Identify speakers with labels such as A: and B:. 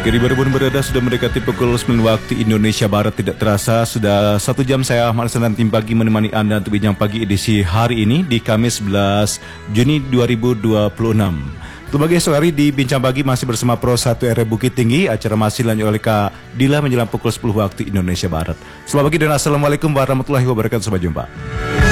A: Jika dimanapun berada sudah mendekati pukul 9 waktu Indonesia Barat, tidak terasa sudah 1 jam saya Ahmad Hasan dan tim pagi menemani Anda untuk bincang pagi edisi hari ini di Kamis 11 Juni 2026. Untuk pagi esok hari di Bincang Pagi masih bersama Pro 1 RW Bukit Tinggi. Acara masih lanjut oleh Kak Dila menjelang pukul 10 waktu Indonesia Barat. Selamat pagi dan Assalamualaikum warahmatullahi wabarakatuh. Sampai jumpa.